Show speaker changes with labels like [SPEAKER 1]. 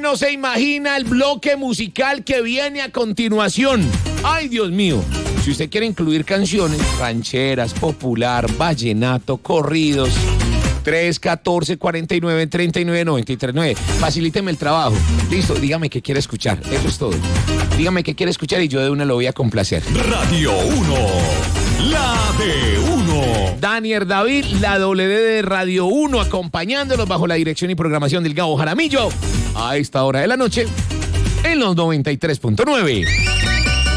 [SPEAKER 1] no se imagina el bloque musical que viene a continuación. ¡Ay, Dios mío! Si usted quiere incluir canciones, rancheras, popular, vallenato, corridos, 314-49-39-93-9. Facilíteme el trabajo. Listo, dígame qué quiere escuchar. Eso es todo. Dígame qué quiere escuchar y yo de una lo voy a complacer.
[SPEAKER 2] Radio 1, la de 1.
[SPEAKER 1] Daniel David, la WD de Radio 1, acompañándolos bajo la dirección y programación del Gabo Jaramillo a esta hora de la noche en los 93.9.